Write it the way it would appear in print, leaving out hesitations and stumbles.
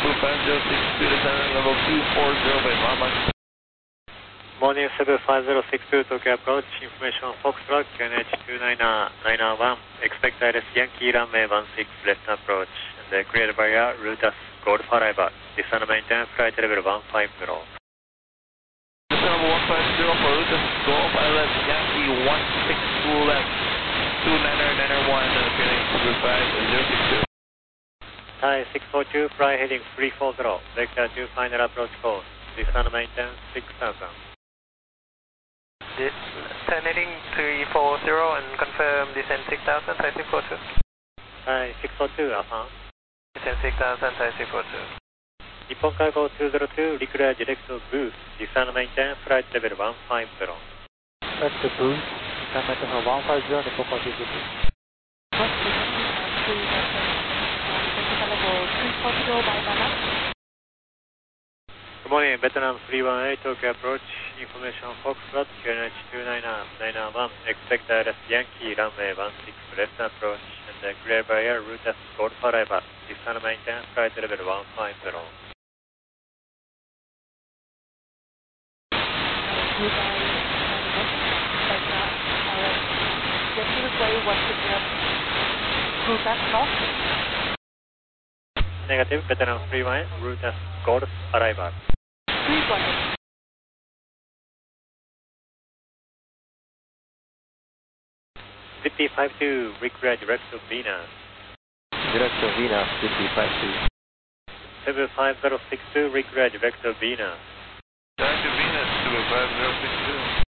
5062, descending level 240, by Mama. Morning 75062, Tokyo approach, information Foxtrot, QNH29991, expect ILS Yankee runway 16, left approach, and clear barrier, route as Golf Arrival, descend maintain flight level 150. Descend level 150 for route as Golf ILS Yankee 16 left, 29991, QNH25062. Thai 642, fly heading 340, vector 2 final approach course, descend maintain 6000. Turn heading 340 and confirm descent 6000, Thai 642. Thai 642, Descent 6000, Thai 642. Nippon Cargo 202, declare direct boost, descend maintain flight level 150. That's the boost, descend maintain 150, Nippon Cargo 202. Good morning, Vietnam 318, Tokyo approach, information Foxtrot, QNH29991, expect ILS Yankee runway 16, left approach, and clear barrier, route as Golf Arrival, descend maintain flight level 150. Negative, Vietnam 318, route as Golf Arrival. 5052, require direct to Venus. Direct to Venus, 5052. 75062, require direct to Venus. Direct to Venus, 75062.